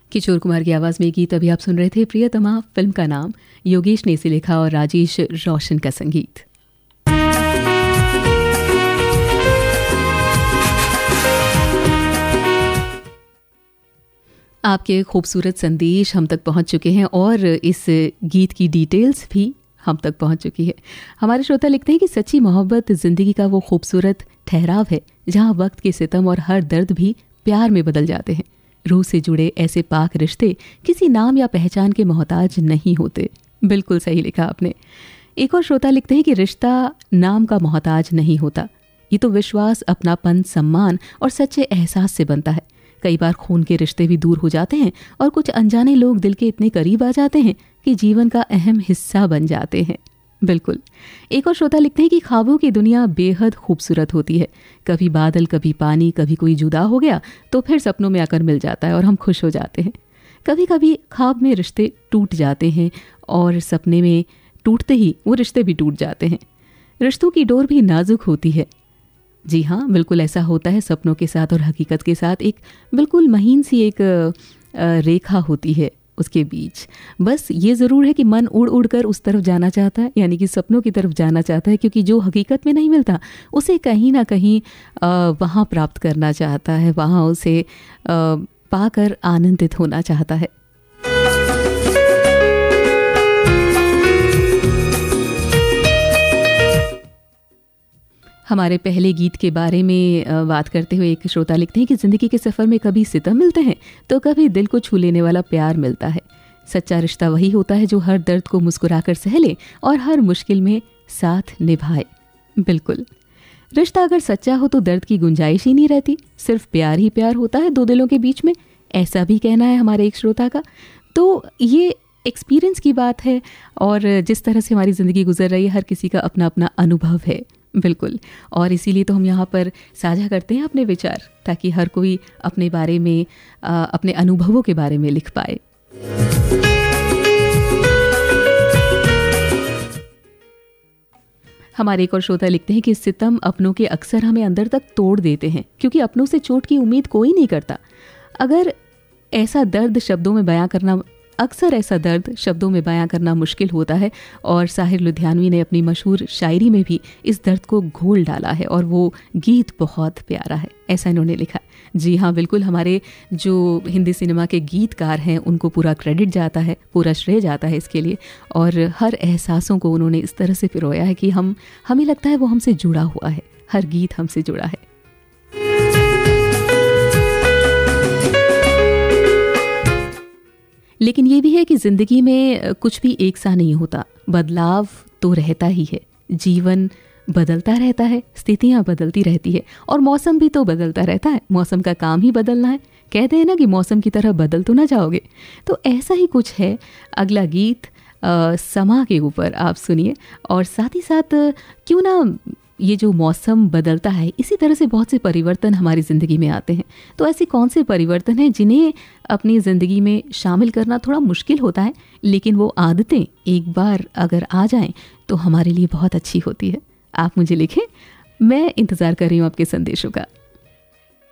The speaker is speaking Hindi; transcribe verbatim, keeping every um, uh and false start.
किशोर कुमार की आवाज़ में गीत अभी आप सुन रहे थे। प्रियतमा फिल्म का नाम, योगेश ने इसे लिखा और राजेश रोशन का संगीत। आपके खूबसूरत संदेश हम तक पहुंच चुके हैं और इस गीत की डिटेल्स भी हम तक पहुंच चुकी है। हमारे श्रोता लिखते हैं कि सच्ची मोहब्बत ज़िंदगी का वो खूबसूरत ठहराव है जहां वक्त के सितम और हर दर्द भी प्यार में बदल जाते हैं। रूह से जुड़े ऐसे पाक रिश्ते किसी नाम या पहचान के मोहताज नहीं होते। बिल्कुल सही लिखा आपने। एक और श्रोता लिखते हैं कि रिश्ता नाम का मोहताज नहीं होता, ये तो विश्वास, अपनापन, सम्मान और सच्चे एहसास से बनता है। कई बार खून के रिश्ते भी दूर हो जाते हैं और कुछ अनजाने लोग दिल के इतने करीब आ जाते हैं कि जीवन का अहम हिस्सा बन जाते हैं। बिल्कुल। एक और श्रोता लिखते हैं कि ख्वाबों की दुनिया बेहद खूबसूरत होती है। कभी बादल, कभी पानी, कभी कोई जुदा हो गया तो फिर सपनों में आकर मिल जाता है और हम खुश हो जाते हैं। कभी कभी ख्वाब में रिश्ते टूट जाते हैं और सपने में टूटते ही वो रिश्ते भी टूट जाते हैं। रिश्तों की डोर भी नाजुक होती है। जी हाँ, बिल्कुल ऐसा होता है। सपनों के साथ और हकीकत के साथ एक बिल्कुल महीन सी एक रेखा होती है उसके बीच। बस ये ज़रूर है कि मन उड़ उड़ कर उस तरफ जाना चाहता है, यानी कि सपनों की तरफ जाना चाहता है, क्योंकि जो हकीकत में नहीं मिलता उसे कहीं ना कहीं वहाँ प्राप्त करना चाहता है, वहाँ उसे आ, पाकर आनंदित होना चाहता है। हमारे पहले गीत के बारे में बात करते हुए एक श्रोता लिखते हैं कि ज़िंदगी के सफ़र में कभी सितम मिलते हैं तो कभी दिल को छू लेने वाला प्यार मिलता है। सच्चा रिश्ता वही होता है जो हर दर्द को मुस्कुराकर सह ले और हर मुश्किल में साथ निभाए। बिल्कुल, रिश्ता अगर सच्चा हो तो दर्द की गुंजाइश ही नहीं रहती, सिर्फ प्यार ही प्यार होता है दो दिलों के बीच में, ऐसा भी कहना है हमारे एक श्रोता का। तो ये एक्सपीरियंस की बात है और जिस तरह से हमारी ज़िंदगी गुजर रही है, हर किसी का अपना अपना अनुभव है। बिल्कुल, और इसीलिए तो हम यहाँ पर साझा करते हैं अपने विचार, ताकि हर कोई अपने बारे में, आ, अपने अनुभवों के बारे में लिख पाए। हमारे एक और श्रोता लिखते हैं कि सितम अपनों के अक्सर हमें अंदर तक तोड़ देते हैं, क्योंकि अपनों से चोट की उम्मीद कोई नहीं करता। अगर ऐसा दर्द शब्दों में बयां करना अक्सर ऐसा दर्द शब्दों में बयां करना मुश्किल होता है, और साहिर लुधियानवी ने अपनी मशहूर शायरी में भी इस दर्द को घोल डाला है और वो गीत बहुत प्यारा है, ऐसा इन्होंने लिखा। जी हाँ, बिल्कुल, हमारे जो हिंदी सिनेमा के गीतकार हैं उनको पूरा क्रेडिट जाता है, पूरा श्रेय जाता है इसके लिए, और हर एहसासों को उन्होंने इस तरह से पिरोया है कि हम हमें लगता है वो हमसे जुड़ा हुआ है, हर गीत हमसे जुड़ा है। लेकिन ये भी है कि ज़िंदगी में कुछ भी एक सा नहीं होता, बदलाव तो रहता ही है, जीवन बदलता रहता है, स्थितियाँ बदलती रहती है और मौसम भी तो बदलता रहता है। मौसम का काम ही बदलना है, कहते हैं ना कि मौसम की तरह बदल तो ना जाओगे। तो ऐसा ही कुछ है। अगला गीत आ, समा के ऊपर आप सुनिए, और साथ ही साथ क्यों ना ये जो मौसम बदलता है, इसी तरह से बहुत से परिवर्तन हमारी ज़िंदगी में आते हैं। तो ऐसे कौन से परिवर्तन हैं जिन्हें अपनी ज़िंदगी में शामिल करना थोड़ा मुश्किल होता है, लेकिन वो आदतें एक बार अगर आ जाएं तो हमारे लिए बहुत अच्छी होती है। आप मुझे लिखें, मैं इंतज़ार कर रही हूँ आपके संदेशों का।